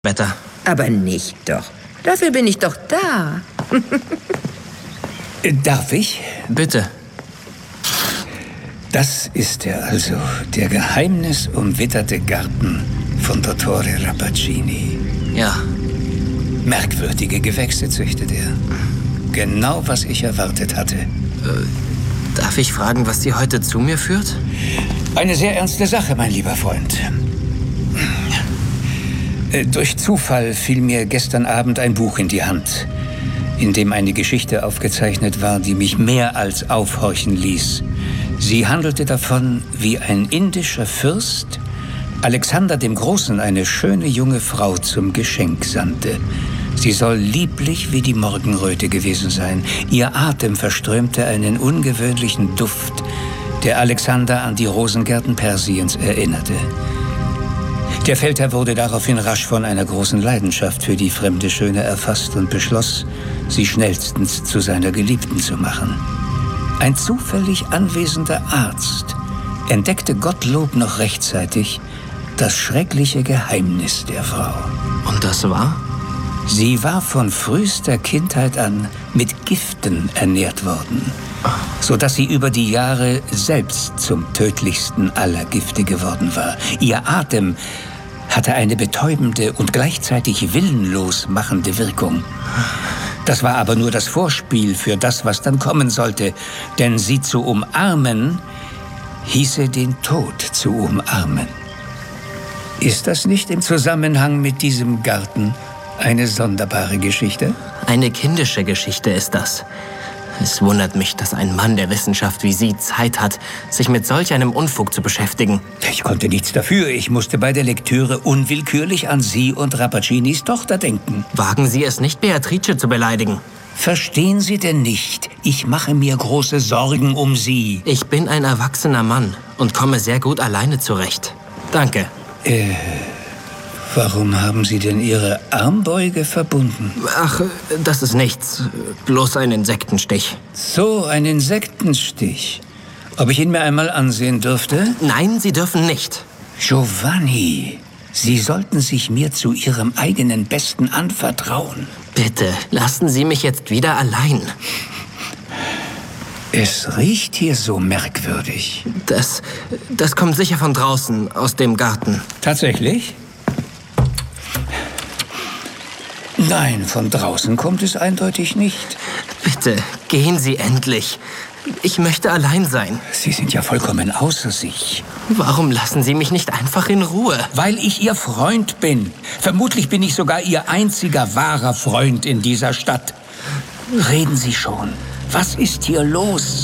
Wetter. Aber nicht doch. Dafür bin ich doch da. Darf ich? Bitte. Das ist er also, der geheimnisumwitterte Garten von Dottore Rappaccini. Ja. Merkwürdige Gewächse züchtet er. Genau, was ich erwartet hatte. Darf ich fragen, was Sie heute zu mir führt? Eine sehr ernste Sache, mein lieber Freund. Durch Zufall fiel mir gestern Abend ein Buch in die Hand, in dem eine Geschichte aufgezeichnet war, die mich mehr als aufhorchen ließ. Sie handelte davon, wie ein indischer Fürst Alexander dem Großen eine schöne junge Frau zum Geschenk sandte. Sie soll lieblich wie die Morgenröte gewesen sein. Ihr Atem verströmte einen ungewöhnlichen Duft, der Alexander an die Rosengärten Persiens erinnerte. Der Feldherr wurde daraufhin rasch von einer großen Leidenschaft für die fremde Schöne erfasst und beschloss, sie schnellstens zu seiner Geliebten zu machen. Ein zufällig anwesender Arzt entdeckte Gottlob noch rechtzeitig das schreckliche Geheimnis der Frau. Und das war? Sie war von frühester Kindheit an mit Giften ernährt worden, sodass sie über die Jahre selbst zum tödlichsten aller Gifte geworden war. Ihr Atem hatte eine betäubende und gleichzeitig willenlos machende Wirkung. Das war aber nur das Vorspiel für das, was dann kommen sollte, denn sie zu umarmen, hieße den Tod zu umarmen. Ist das nicht im Zusammenhang mit diesem Garten eine sonderbare Geschichte? Eine kindische Geschichte ist das. Es wundert mich, dass ein Mann der Wissenschaft wie Sie Zeit hat, sich mit solch einem Unfug zu beschäftigen. Ich konnte nichts dafür. Ich musste bei der Lektüre unwillkürlich an Sie und Rappaccinis Tochter denken. Wagen Sie es nicht, Beatrice zu beleidigen. Verstehen Sie denn nicht? Ich mache mir große Sorgen um Sie. Ich bin ein erwachsener Mann und komme sehr gut alleine zurecht. Danke. Warum haben Sie denn Ihre Armbeuge verbunden? Ach, das ist nichts. Bloß ein Insektenstich. So, ein Insektenstich. Ob ich ihn mir einmal ansehen dürfte? Nein, Sie dürfen nicht. Giovanni, Sie sollten sich mir zu Ihrem eigenen Besten anvertrauen. Bitte, lassen Sie mich jetzt wieder allein. Es riecht hier so merkwürdig. Das kommt sicher von draußen, aus dem Garten. Tatsächlich? Nein, von draußen kommt es eindeutig nicht. Bitte, gehen Sie endlich. Ich möchte allein sein. Sie sind ja vollkommen außer sich. Warum lassen Sie mich nicht einfach in Ruhe? Weil ich Ihr Freund bin. Vermutlich bin ich sogar Ihr einziger wahrer Freund in dieser Stadt. Reden Sie schon. Was ist hier los?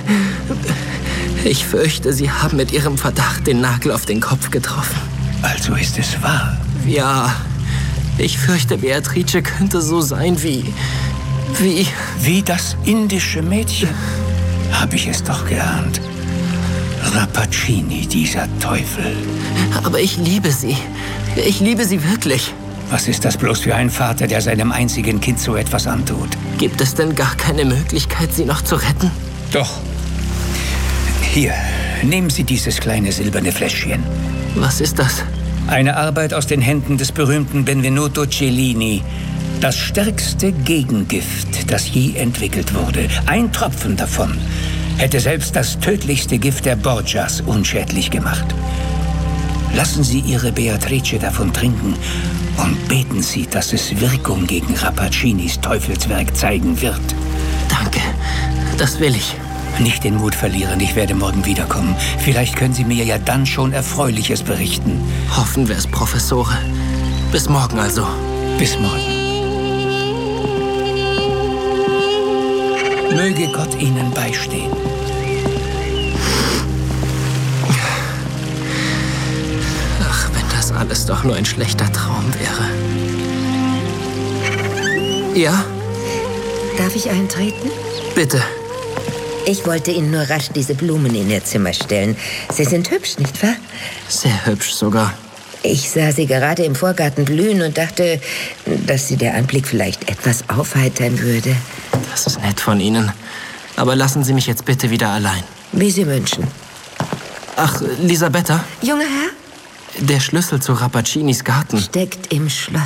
Ich fürchte, Sie haben mit Ihrem Verdacht den Nagel auf den Kopf getroffen. Also ist es wahr? Ja, ich fürchte, Beatrice könnte so sein wie das indische Mädchen? Habe ich es doch geahnt. Rappaccini, dieser Teufel. Aber ich liebe sie. Ich liebe sie wirklich. Was ist das bloß für ein Vater, der seinem einzigen Kind so etwas antut? Gibt es denn gar keine Möglichkeit, sie noch zu retten? Doch. Hier, nehmen Sie dieses kleine silberne Fläschchen. Was ist das? Eine Arbeit aus den Händen des berühmten Benvenuto Cellini. Das stärkste Gegengift, das je entwickelt wurde. Ein Tropfen davon hätte selbst das tödlichste Gift der Borgias unschädlich gemacht. Lassen Sie Ihre Beatrice davon trinken und beten Sie, dass es Wirkung gegen Rappaccinis Teufelswerk zeigen wird. Danke, das will ich. Nicht den Mut verlieren, ich werde morgen wiederkommen. Vielleicht können Sie mir ja dann schon Erfreuliches berichten. Hoffen wir es, Professore. Bis morgen also. Bis morgen. Möge Gott Ihnen beistehen. Ach, wenn das alles doch nur ein schlechter Traum wäre. Ja? Darf ich eintreten? Bitte. Ich wollte Ihnen nur rasch diese Blumen in Ihr Zimmer stellen. Sie sind hübsch, nicht wahr? Sehr hübsch sogar. Ich sah sie gerade im Vorgarten blühen und dachte, dass sie der Anblick vielleicht etwas aufheitern würde. Das ist nett von Ihnen. Aber lassen Sie mich jetzt bitte wieder allein. Wie Sie wünschen. Ach, Lisabetta? Junger Herr? Der Schlüssel zu Rappacinis Garten. Steckt im Schloss.